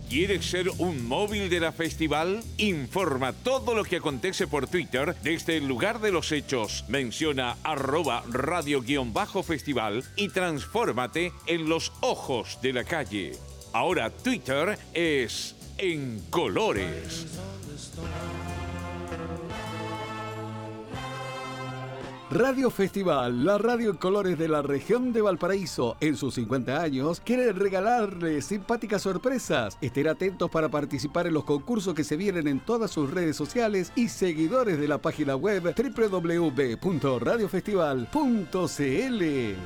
¿Quieres ser un móvil de la festival? Informa todo lo que acontece por Twitter desde el lugar de los hechos. Menciona @radio_festival y transfórmate en los ojos de la calle. Ahora Twitter es en colores. Radio Festival, la radio en colores de la región de Valparaíso, en sus 50 años, quiere regalarles simpáticas sorpresas. Estén atentos para participar en los concursos que se vienen en todas sus redes sociales y seguidores de la página web www.radiofestival.cl.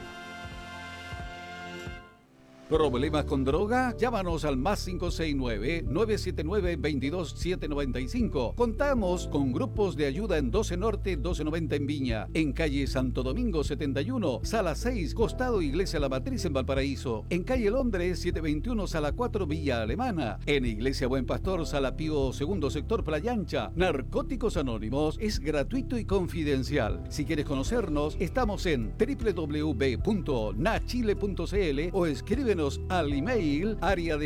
¿Problemas con droga? Llámanos al más 569-979-22795. Contamos con grupos de ayuda en 12 Norte, 1290 en Viña, en calle Santo Domingo 71, sala 6, costado Iglesia La Matriz en Valparaíso, en calle Londres 721, sala 4, Villa Alemana, en Iglesia Buen Pastor, sala Pío II, sector Playa Ancha. Narcóticos Anónimos es gratuito y confidencial. Si quieres conocernos, estamos en www.nachile.cl o escríbenos al email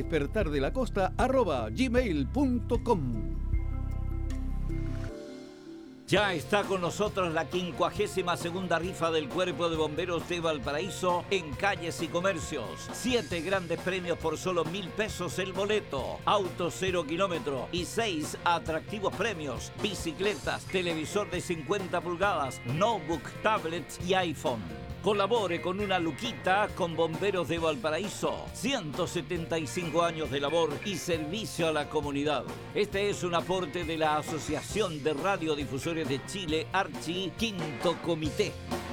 areadespertardelacosta@gmail.com. Ya está con nosotros la 52ª rifa del Cuerpo de Bomberos de Valparaíso en calles y comercios. 7 grandes premios por solo 1.000 pesos el boleto. Auto 0 kilómetro y 6 atractivos premios. Bicicletas, televisor de 50 pulgadas, notebook, tablets y iPhone. Colabore con una luquita con Bomberos de Valparaíso. 175 años de labor y servicio a la comunidad. Este es un aporte de la Asociación de Radiodifusores de Chile, Archi, Quinto Comité.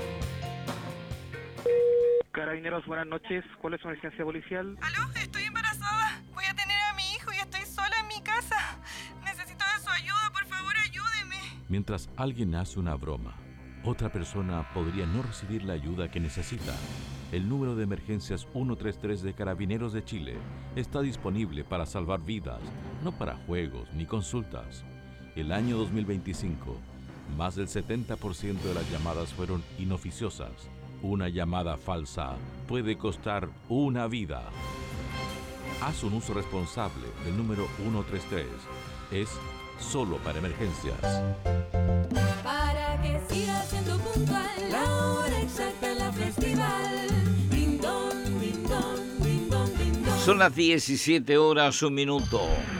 Carabineros, buenas noches. ¿Cuál es su emergencia policial? ¿Aló? Estoy embarazada. Voy a tener a mi hijo y estoy sola en mi casa. Necesito de su ayuda, por favor, ayúdeme. Mientras alguien hace una broma, otra persona podría no recibir la ayuda que necesita. El número de emergencias 133 de Carabineros de Chile está disponible para salvar vidas, no para juegos ni consultas. El año 2025, más del 70% de las llamadas fueron inoficiosas. Una llamada falsa puede costar una vida. Haz un uso responsable del número 133. Es solo para emergencias. Para que siga siendo puntual, la hora exacta en la festival. Ding dong, ding dong, ding dong, ding dong. Son las 17 horas, 1 minuto.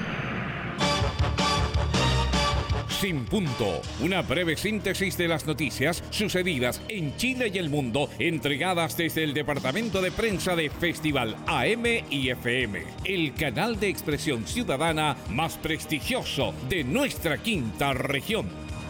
Sin punto, una breve síntesis de las noticias sucedidas en Chile y el mundo, entregadas desde el departamento de prensa de Festival AM y FM, el canal de expresión ciudadana más prestigioso de nuestra quinta región.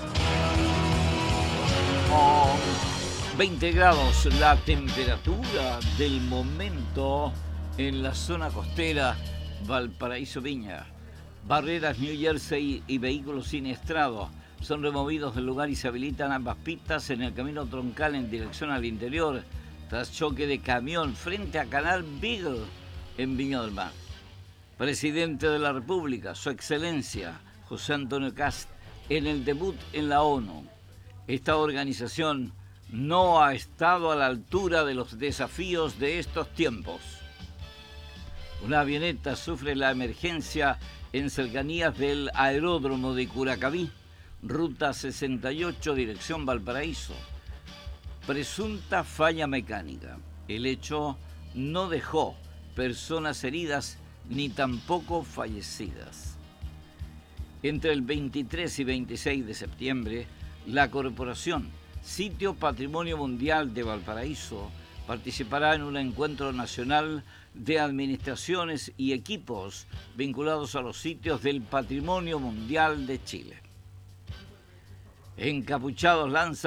20 grados la temperatura del momento en la zona costera Valparaíso Viña. Barreras New Jersey y vehículos siniestrados son removidos del lugar y se habilitan ambas pistas en el camino troncal en dirección al interior tras choque de camión frente a Canal Beagle en Viña del Mar. Presidente de la República, Su Excelencia José Antonio Kast, en el debut en la ONU. Esta organización no ha estado a la altura de los desafíos de estos tiempos. Una avioneta sufre la emergencia en cercanías del aeródromo de Curacaví, ruta 68, dirección Valparaíso. Presunta falla mecánica. El hecho no dejó personas heridas ni tampoco fallecidas. Entre el 23 y 26 de septiembre, la Corporación Sitio Patrimonio Mundial de Valparaíso participará en un encuentro nacional de administraciones y equipos vinculados a los sitios del Patrimonio Mundial de Chile. Encapuchados lanzan